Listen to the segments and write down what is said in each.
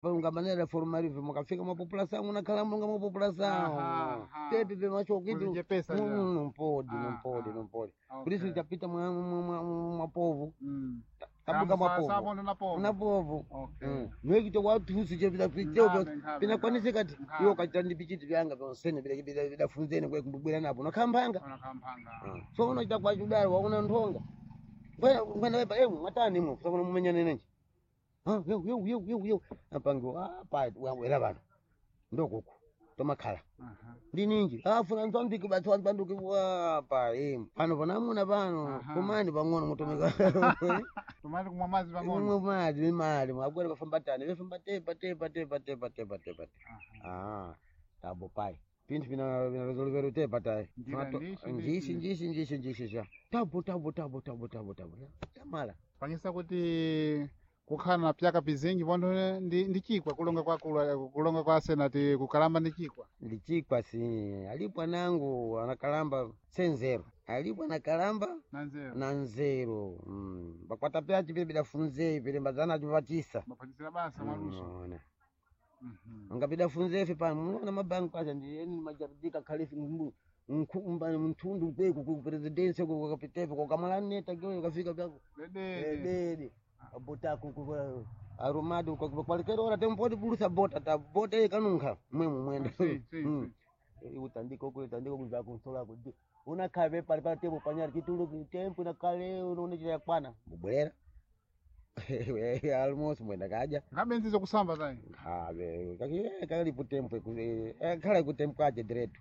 unga manera formalive mukafika mapopulação unakhala munga mapopulação pepe macho kitu não pode por isso itapita mwa povo tabuka mwa povo mwekito watusi chepita piteo pinakwanise kati iyo kachitandi pichiti vyanga vyonsene vidafunzene kwe kumbubwira napo nakhambanga so uno chitakwa chudari wauna nthonga ngwena wepa mwatani mwe kusakuna mumenyane nenje yo apango apa wera vanhu ndokuku tomakhala ndininji afuna nzambiki bathu banduki apa pano panamuna pano kumani pang'ono mutomeka tumani kumwa mazi pang'ono mali mwakwera bafambatani befamba tepa tabo pai pinthu vinarezolvera utepa tayi njisi ja tabo tamala panyisa kuti kukhala na pyaka pizinji pontho ndi chikwa kulonga kwa senati kukalamba ndi chikwa ndi chikwa si alipo anangu anakalamba senzero alipo anakalamba na nzero bakwata pyachi pile bidafunze pile mbazana chuvachisa bapatisa basa mwaluso anga bidafunze pano muona mabanki kwacha ndiyeni majaridika khalifi mkumba mtundu kweku ku presidency ku kapitepe ku kamalaneta kiyo kafika byako dede abotako ku aromado kwa kwalekera ora tempoti bulusa bota ikanunkha mwenda utandiko kuza kunsola kuti unakhabe pali pa tebo panyari kitulu tempo na kale unaone chira yakwana mubwera almost mwenda kaja ngabenzizo kusamba zai ngabe kali po tempo khala ku tempo kaje direto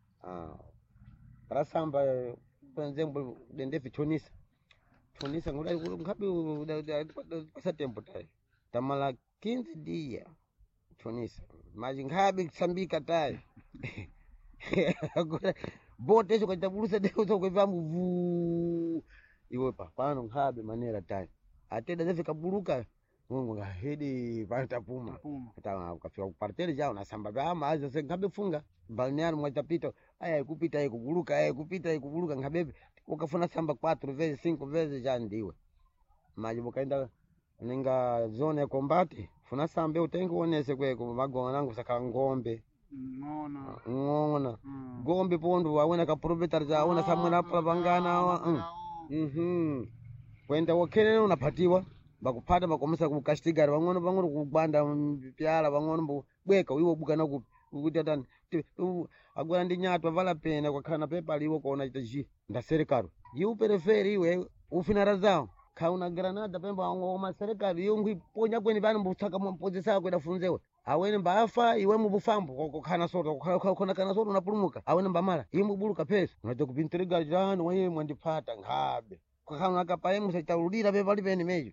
para samba por exemplo dende fitonisa ngula ngabe passa tempo tai tamala 15 dia tonisa mas ngabe sambika tai agora bote isso que bulusa Deus ko vamos iwe papano ngabe manera tai atenda zefika buluka mungu ngahedi panta puma kama ukafika kuparteli jao na samba bama aza ngabe funga balneario mwatapita aya kupita ikubuluka ngabe ukafuna samba 4 vezes 5 vezes já ndiwe maji bukaenda ninga zone ya kombati funa sambe utengo onese kweko magona nangu saka ngombe ngona gombe pondo wawena ka proprietor za una samwana pavangana kwenda wakene unapatiwa bakupata bakomesa kukastigar bangono kubanda pyala bangono bweka wiwo bukana kuti atani agora ndi nyato vala pena kwakhana pepa liwo kuona chitachi nda serikali yiu pereferi iwe ufinara zao kauna granada pemba ngoma serikali yungwi ponya kweni bana mbutaka mpozesa kwenda funzewe awene mbafa iwe mubufambo kokhana soto kokhana kana soto unapulumuka awene mbamala imu buluka pesa unaje kupinteriga jani waye mwandipata ngabe kokhana akapaye musaitarudira pepa lipeni mejo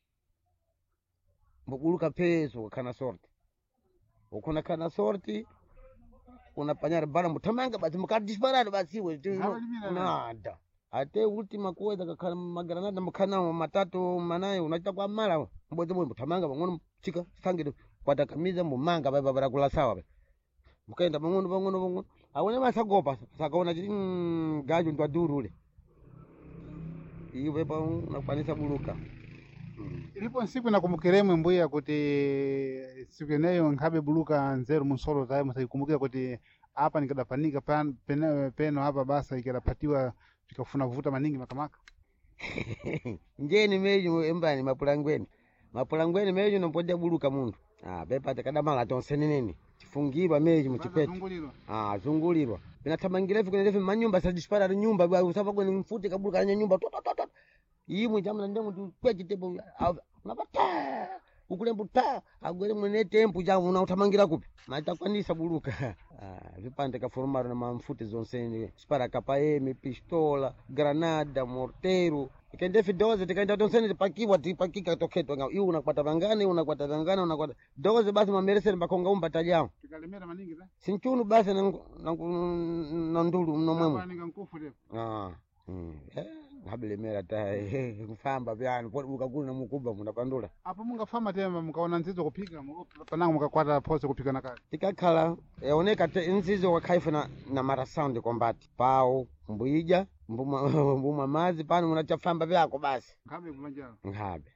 mbuluka pesa kokhana sorti ukona kana sorti unapanyara bara mutamanga basi mukadisparana basi we nada ate ultima kuweza kakhala magranada mukana matatu manaye unachita kwa mara mboze mutamanga bangono chika sangire kwata kamiza mumanga baba bara kula sawa mukaenda bangono awone basagopa sakaona chiti gajo ndo adurule iwe pa unakwanisa buluka ilipo siku nakumukiremwe mbuya kuti siku eneyo nkhabe buluka nzeru munsolo zaye musaikumukira kuti apa nikadapanika peno hapa basa ikadapatiwa tikafuna kuvuta maningi makamaka njeni meju embani mapulangweni meju nompoja buluka mundu bepa takadamala tonseneneni tifungirwa meju muchipete zungulirwa binatamangirefu kunerefu manyumba sadisparari nyumba bwa usapagwe mfuti kabuluka nyumba imwe jamana ndemu kwechitepo ngapata ukulembuta agwere mwene tempo jamu na utamangira kupi matakwanisa buluka vipande ka formaro na mamfuti zonse spara kapaeme pistola granada mortero ikendefi doze tikaenda tonsene tipakiwa tipakika toketwa nga iu unakwata vangane unakwata doze basi mamereseni bakonga umbata jao tikalemera maningi za sinchunu basi na ndulu mnomwemo habilemera tae kufamba vyanu poti ukakuli na mukubwa munapandula apo mungafama tema mukaona nzizo kupika panango mukakwata pose kupika na kale tikakhala yaoneka nzizo wakhaifu na mara sound kombati pao mbuija mbuma mazi pano munachafamba vyako basi ngabe kumanjalo ngabe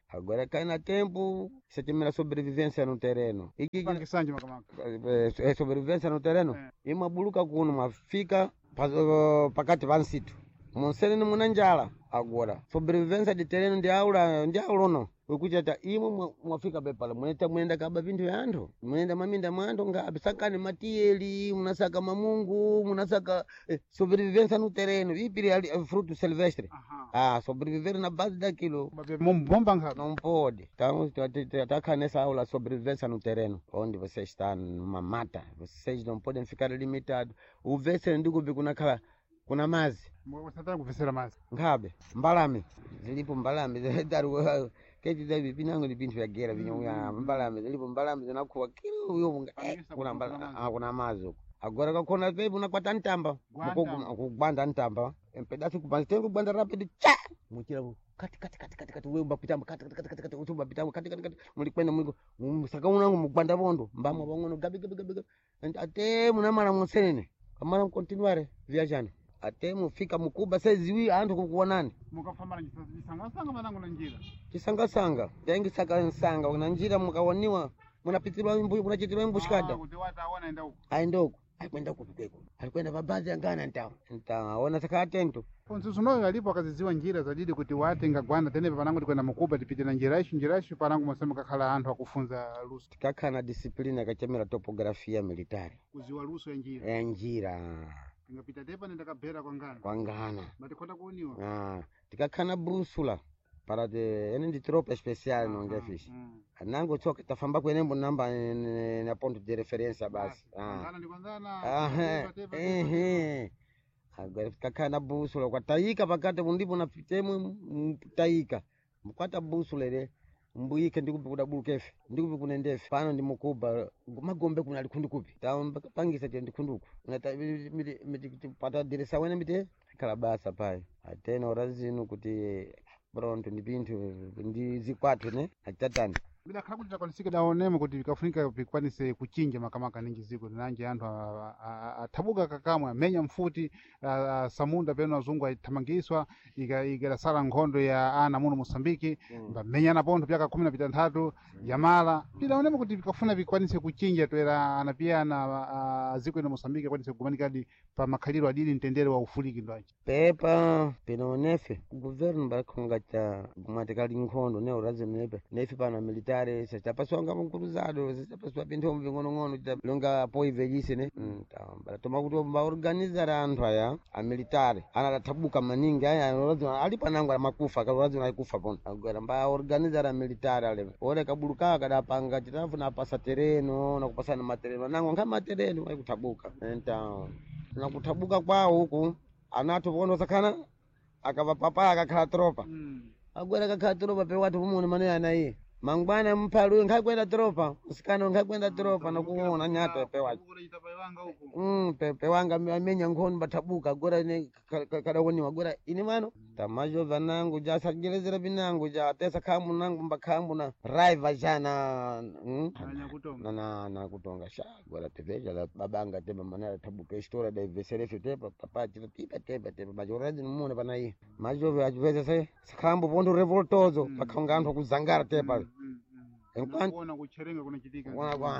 agora cai na tempo se chama sobrevivência no terreno iki Pakisanje makamaka. sobrevivência no terreno imabuluka kuno mafika pakati pa nsitu monsenene muna njala agora sobrevivência de terreno ndi aulono wekuchata imwe mwafika pepala mwenda kaba vintu ya anthu mwenda maminda mwanto ngapi sakani matiyeli munasaka mamungu munasaka sobrevivência no terreno ipiri ali fruto silvestre sobreviver na base daquilo Bomba ngaka. não pode então tá nessa aula sobrevivência no terreno onde você está numa mata vocês não podem ficar limitados o vese ndikubi kuna mazi Mwasatana kufesera mazi. ngabe mbalame zilipo mbalame daru keti davi pinango ni bintu ya gera vinyonga mbalame zilipo mbalame zinakuwa kilo uyo kuna mbalame kuna mazi huko agora kakona pepe unakwata ntamba kugwanda ntamba empedasi kubanitengo kubanda rapid cha muchira kati wewe mbapitamba kati utumba pitamba kati mulikwenda muliko musaka unangu mugwanda bondo mbamwa bangono gabi ate munamala monsenene kamara continuare viajana ate mufika mukuba saizi anthu kukuonani mukafamba sanga manango na njira chisanga tengi sanga na njira mukawaniwa munapitirwa mbuyu munachitirwa mbushikada kuti wata aona enda huko aenda huko alikwenda kupigeko alikwenda babazi angana ntaona saka atento ponso noyo alipo akaziziwa njira zadidi kuti watenga gwanda tenepe panango tikwenda mukuba tipite na njira ishi panango mwasema kakhala anthu akufunza luso tikakhala disciplina yakachemera topografia militari kuziwa luso ya njira ingapita tepa nenda kabhera kwangana batikhota kuoniwa tikakhala brusula para de ene ndi tropa especial no ngefish anango choka tafamba kwenembo namba na ponto de referência basi agora tikakhala brusula kwa taika pakati ndipo napitemo taika mkwata brusula ile mbuyike ndikubuda bukefe ndikubi kunendefe pano ndi mukuba magombe kuna likundikupi tamba pangisa tende kunduku ngata pata diresa wena mite kala basa pai atena orazino kuti pronto ndi bintu ndi zikwatu ne atatani bila khala kuti takwanisika daonemo kuti vikafunika vikwanise kuchinja makamaka ninji ziko nanje anthu athabuka kakamwe amenya mfuti samunda peno azungu athamangiswa ikasala nkhondo ya ana muno Mosambiki mbamenyana pontho pyaka 13 yamala bidaonemo kuti vikafuna vikwanise kuchinja toera anapiyana ziko ino Mosambiki akwanise kugumanikadi pa makhaliro adili mtendere wa ufuliki ndwachi pepa penonefe governo bakhongata gumatikali nkhondo ne urazino nefe pana military sitapaswanga mkruzado sitapaswa pinto mvingono longa poi vejise ne tamba toma kuti baorganiza anthu aya amilitary anatabuka maningi aya urazino ali panango makufa urazino ayikufa pona agora baorganiza military ale ore kabuluka kadapanga titafuna pasa tereno na kupasana matereno nango ngama tereno ayikutabuka na kutabuka kwao huku anato bono sakana akava papa akakhala tropa agora akakhala tropa pe watu mumune manena naye mangwana mpalu ngakwenda tropa usikano ngakwenda tropa nakuona nyata pewaje pewanga amenya nkhono batabuka agora ne kadawoni agora ini mano tamajo vanangu jasagelezera binangu ja tesa khamu nangu mbakhambu na driver jana na kutonga sha agora teveja la babanga tema manara tabuka história da veserefe tepa papa tepa majoradi numone panai majo ajuveza sai khambu pondo revoltozo pakhanga anthu kuzangara tepa kuona kucherenga kunachitika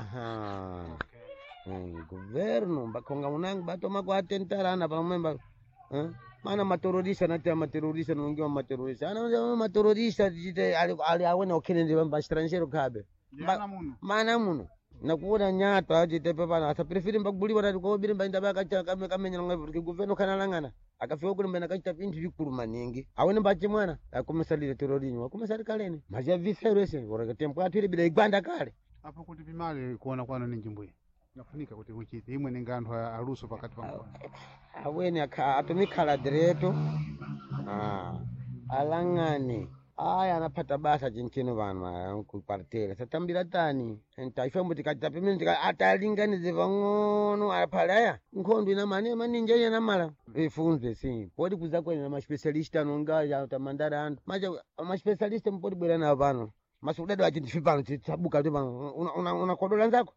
governo bakhonga munangu batoma kwa tentarana pamemba mana materorista nati materorista nongiwa materorista ana materorista jite ali awena okhenende bamba estrangeiro kabe mana muno nakuona nyato ajite pepa asa preferi mbaguliwa nati ko birimba ndaba kachaka kamenya ngavuke governo kana langana akafika kule mbena kachita pintu vikulu maningi awene mbache mwana akomesalire terorinyo akomesali kalene maja visero ese oraka tempo atwire bila igwanda kale apo kuti bimali kuona kwano ni njimbuye nafunika kuti kuchite imwe ninga anthu aluso pakati pa awene atumikhala direto alangani aya anapata basa chinchino vanhu kupartera satambira tani ntaifa mbuti kachita pemene atalinganize vang'ono apalaya nkhondo ina mane maninja yana mala vifunzwe si podi kuza kwene na maspecialist anonga ya tamandara anthu maja maspecialist mpodi bwera na vano masudado achindifi pano tsabuka tu pano unakodola nzako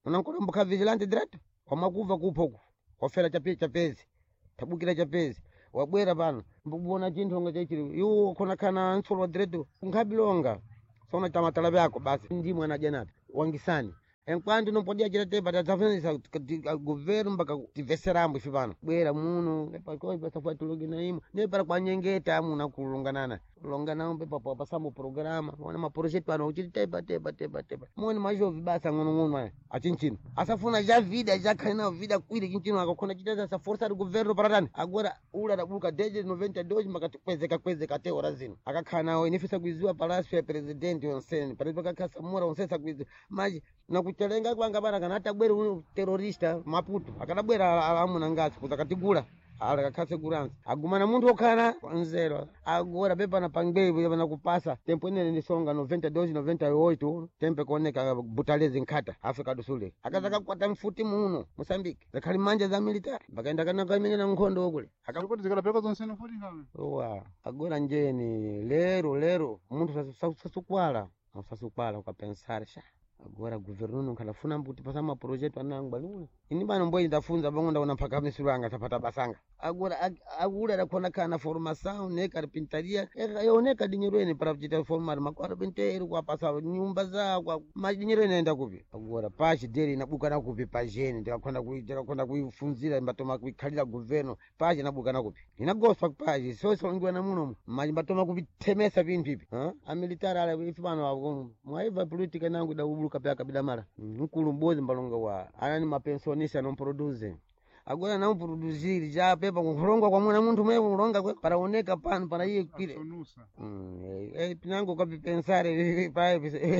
unakodomboka vigilante direct kwamakuva kupoku kwafela chapezi tabukira chapezi wabwera pano mbona chinthu nga chachiri iwo khona nsolo direto unkhabilonga sona tamatala vyako basi ndimwe anadya napi wangisani enquanto não podia tirar tempo para o governo para tiveseramo ife pano bwera muno para coisa para fazer tudo na imo nem para quanhengeta muna kulonganana longanão para passar o programa mona ma projeto ano uti teba mona mais jovem basta ngono a chinchino essa funa já vida já caiu vida cuida chinchino agora tira essa força do governo para dani agora ula da buca desde 92 makati kweze até horazino akakana inifisa kuizua palácio presidente onsene para bakakasa mura onsesa kuizua mas na kutelenga kwanga bana kana tabwera uno terrorista Maputo akadabwera alamuna ngasi kuzakatigula akakha segurança agumana munthu okhala nzero agora pepa na pangbevu na kupasa tempo inene nisonga 92 98 tempe kuoneka Butalezi nkhata Afrika do Sul akazaka kwata mfuti muno Mozambique zakhali manja za military bakaenda kana kamene na nkhondo kule akakoti zikalapeka zonse mfuti ngame owa agora njeni lero munthu sasukwala ukapensara sha agora governo não kalafuna mbuti pasa ma projeto anangwa lula ini bana mboyi ndafunza bangonda una mpaka misuru anga sapata basanga agora rakona kana formação ne carpintaria yaoneka dinheiro para kuchita formar macarpinteiro kwa pasa nyumba za kwa madinheiro inaenda kupi agora pashi deli inabuka na kupi pajeni ndikakwenda kuifunzira mbatoma kuikhalira governo pashi inabuka na kupi inagofa pashi so ngwa na muno mbatoma kupitemesa vinthu ipi a military ala ife bana mwaiva politika nangu da kapea kabila mara mkulu mbozi mbalonga wa anani mapensionista non produce agora não produzir já pepa kuronga kwa mwana muntu mwe kuronga kwa paraoneka pano para iye kile pinango kwa pensare pa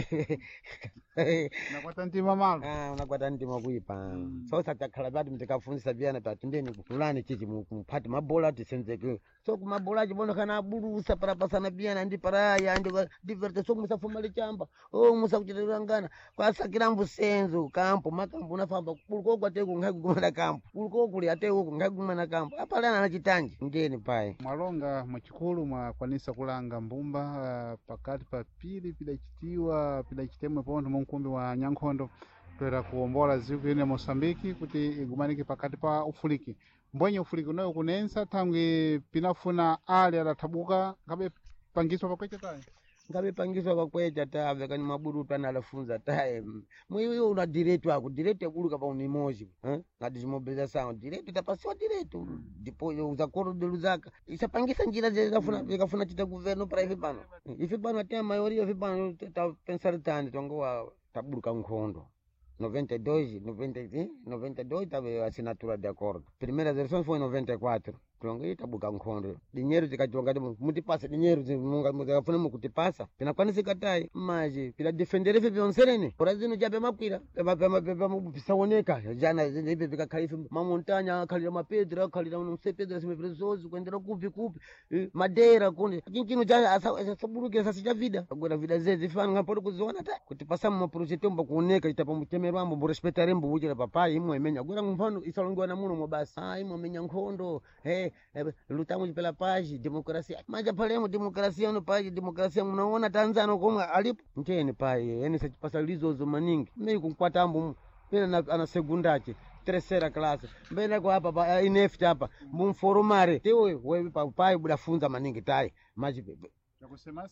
nakwata ntima malo unakwata ntima kuipa so satakhala bado mtikafunza vyana tatindeni kulani chichi mpati mabola tisenzeke so kumabola chibono kana aburusa para pasana vyana ndi para ya ndi diverte so musafumali chamba musa kuchitirangana kwa sakirambu senzo kampo makambo unafamba kuliko kwa teko ngai kumana kampo kuli ate huko ngagumana kampo apalana na chitanji ngeni pai mwalonga mwachikulu mwakwanisa kulanga mbumba pakati pa pili pidachitemwe pontho munkumbi wa Nyankhondo toera kuombola ziku ine Mosambiki kuti igumanike pakati pa ufuliki mbwenye ufuliki unayo kunensa thangwi pinafuna ali adathabuka ngabe pangiswa pakwecha tayi ngabe pangiswa pakwecha tave kani maburutu analafunza taye mwiyo una direto ako direto yakuluka pa unimoji na desmobilização direto itapasiwa direto depois uza cordo luzaka isapangisa njira zikafuna chita governo para ife pano até a maioria ife pano tá pensar tani tongo wa tabuluka nkhondo 92 tave assinatura de acordo primeira versão foi 94 tongo itabuka nkhondo dinheiro zikatonga mutipasa dinheiro zikafuna mukutipasa pinakwanisa katai maji pila defender ife vyonserene porazino jabe makwira pisaoneka jana ife vikakhalifa mamontanya akhalira mapedra akhalira unosepedra simeprezozi kuendera kupi madeira kundi chinchino cha asaburuke sasija vida agora vida zezi fana ngapodi kuziona ta kuti pasamo maproject mba kuoneka itapa mutemerwambo mborespectare mbo uchira papai imwe imenya agora mfano isalongiwa na muno mobasi imwe menya nkhondo lutamo pela paz demokrasia maja palemo demokrasia no paz demokrasia munaona Tanzania komwe alipo nteni pai yani sachipasa lizozo maningi mimi kunkwatambo pena ana segundache terceira classe mbena kwa hapa ineft hapa mumforumare tewe wewe pai budafunza maningi tai maji yakusema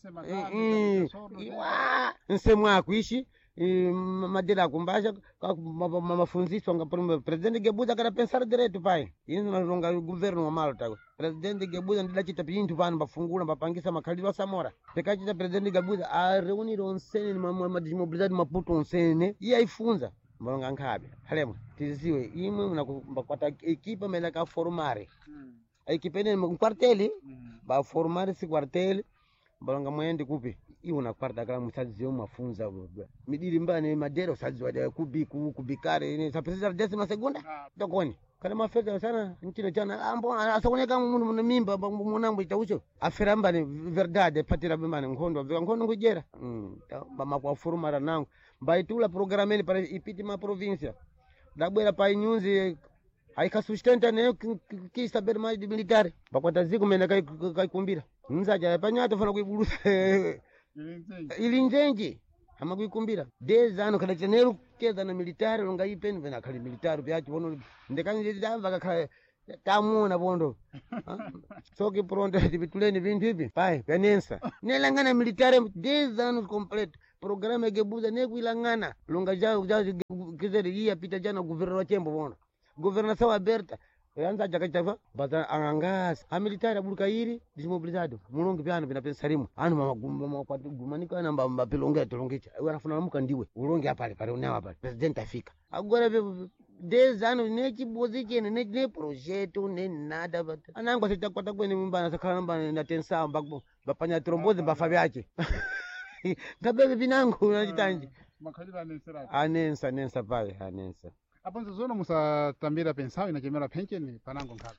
nsemwa kuishi madera kumbasha mafunziswa nga presidente Gebuza kana pensar direto pai ino nalonga governo wa Malta presidente Gebuza ndidachita pintu pano bafungula bapangisa makhaliro a Samora pekachita presidente Gebuza a reunir onsene madimobilizado Maputo onsene iye aifunza mbalonga nkhabe halemo tiziwe imwe unakwata equipa mena ka formare equipa ene mu quartel ba formare si quartel balonga mwende kupi iwo na kwarta kala musadziwe mafunza midiri mbane madero sadziwa kubikare ine sapesisa 10 segunda tokoni kana mafeka sana nchino chana ambo asaoneka mundu mimba munambo itaucho afera mbane verdade patira mbane nkhondo ngujera bama kwa formara nangu baitula programeni para ipiti ma província dabwera pa inyunzi aikasustenta ne kisaber mais de militar bakwata ziku mena kai kumbira nzaja panyata fana kuibulusa ilinzenje ama kuikumbira 10 ano kana chenero keza na militari longa ipeni vena kali militari byachi wono ndekanje ndava kakha tamuna pondo soke pronto tipituleni vinthu ivi pai penensa nelang'ana militare 10 anos completo programa gebuza nekuilang'ana longa ja kizeri iya pita jana governo wa chembo pondo governação aberta anza jakachava bata angangasi amilitari abuluka iri desmobilizado mulongi pyano pinapensarimu anu mamagumanika namba mbapilonge tolongicha wanafuna namuka ndiwe ulongi apale pale unawa pale president afika agora 10 anos nechibozi chene ne projeto ne nada anangwa sitakwata kweni mbana sakhala namba na tensa mbapanya trombozi mbafa byake ngabebe vinangu nachitanji makhalira anensa pale anensa apo nzozona musatambira pensão inachemera pensheni panango nkhala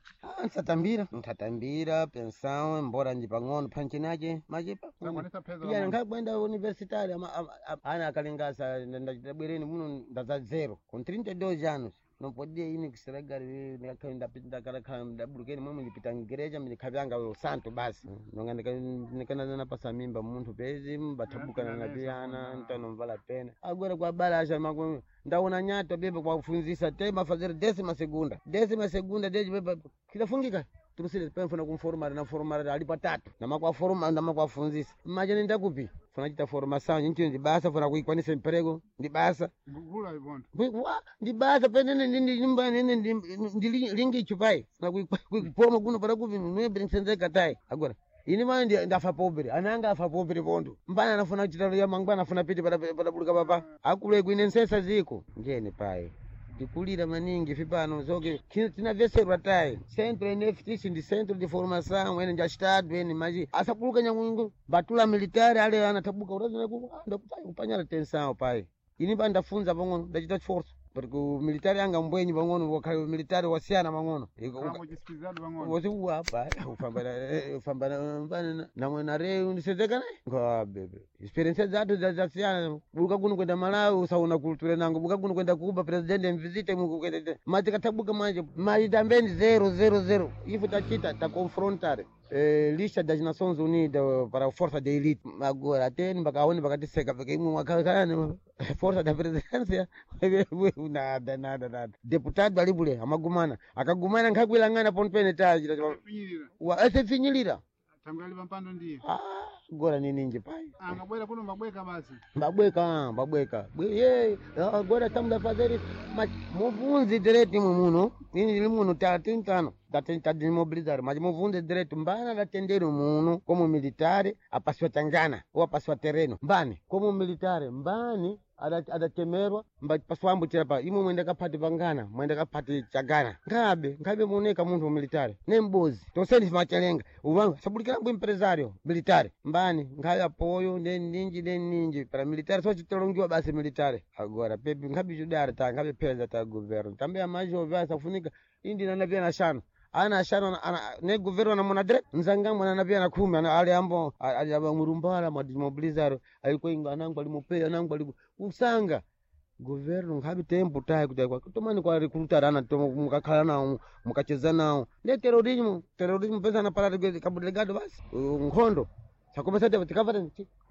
ntatambira pensão embora ndi pang'ono pensheni ache machepa iya nkakwenda universitário ana akalingasa ndabwereni muno ndaza 0 com 32 anos não podia ir kusiragari ndakakhala ndabulukeni momwe ndipita ngereja ndikhavyanga o santo basi nonga ndikanana pasa mimba munthu pezi mbathabukana napiyana ntano mvala pena agora kwa balasha makwe ndaona nyato bebe kwa kufunzisa tema fazer 10ª segunda deje bebe kilafungika turusile pemfuna kumformar na formar ali patatu namakwa funzisa imagine ndakupi funa chita formação nyinchi ndibasa funa kuikwanisa emprego ndibasa ngula ibondo ndibasa penene ndilingi chupai na kuipoma kuno para kuvi mwebri nsenzeka tai agora ini manje ndafa pobre ananga afa pobre pondo mbana anafuna chitalo ya mangwana anafuna piti para buluka papa akule kuine nsesa ziko ngene pai tikulira maningi vipano zoke tinaveserwa tai centro NFTC ndi centro de formação ene nja estado ene maji asapuluka nyangungu batula militari ale anatabuka urazina kupanyala tensão pai ini bandafunza pang'ono ndachita force porque o militari anga mbwenyi pang'ono wakhala militari wasiyana pang'ono wosiwa pai ufambana namwe nare unisezeka naye nga bebe experience zatu zasiyana buluka kuno kwenda Malawi usauna kulture nango buluka kuno kwenda Cuba president mvisite mukwenda mati katabuka manje tambeni 000 ifu tachita ta confrontare lista das Nações Unidas para a força de elite agora até bakaone bakatiseka porque imwe wakhalana força da presidência nada deputado ali bule amagumana akagumana nkakwilang'ana pompene taji wa asefinyilira tamgali pampando ndiye agora nininji pai angabwera kuno mabweka basi mbabweka ye agora tamda fazeri muvunzi direct muno ini muno 35 da mobilizar mas muvunzi direct mbana datendero muno como militare apaswa tangana ou apaswa terreno mbani como militare mbani adatemerwa mbapaswambo chirapa imwe mwenda kapati pangana mwenda kapati chagana ngabe muoneka munthu militare ne mbozi toseni machalenga uvanga sabulikira mbu empresario militare mbani ngabe apoyo ninji para militare só chitolongiwa basi militare agora pepe ngabe judara ta ngabe pesa ta governo tambe amajo vasa funika indi na pia na shano ana shano ne governo na monadre nzangamwe na pia na 10 ali ambo ali murumbala mobilizaro alikuwa inganangu alimopea nangu ali usanga governo ngabe tempo tai kutakwa kutomani kwa recruiter ana mukakhala nawo mukacheza nawo ne terrorismo pesa na para cabo delegado basi nkhondo sakomesa teva tikavata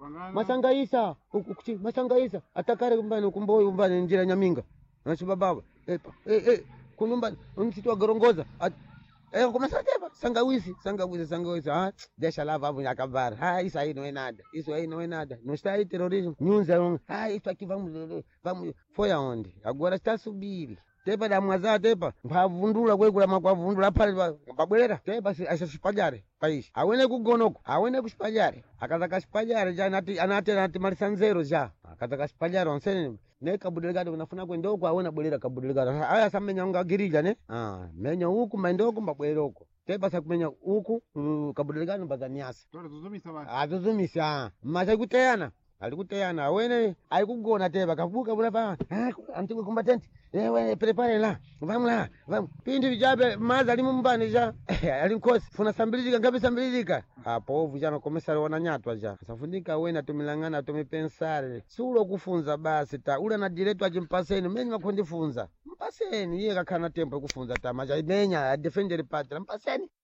masangaisa atakare kumbani kumboyo kumbani njira nyaminga nachibababa kunyumba msitu wa gorongoza komesa teva sangawisi deixa lá vamos acabar isso aí não é nada não está aí terrorismo nyunza isso aqui vamos foi aonde agora está subir tepa da mwaza tepa mpavundula kwekula makwavundula pale pabwelera tepa asasipajare paisi awene kugonoko awene kusipajare akataka sipajare ja anati malisanzero ja akataka sipajare onsene ne kabudelegado unafuna kwendoko awena bwelera kabudelegado aya samenya unga girija ne menya huku maindoko mbabweloko tepa sakumenya huku kabudelegado mbazaniasa tuzumisa masakuteyana alikuteyana awene alikugona tepa kabuka bulapa antiwe combatente wewe prepare la vamos pindi vijabe maza alimumbani ja alinkosi funa sambilizika ngabe sambilizika povu jana komesa wana nyatwa ja safundika wena tumilangana tumipensare sulo kufunza basi ta ula na direto ajimpaseni meni makondifunza mpaseni iye kakana tempo kufunza ta maja menya defender patra mpaseni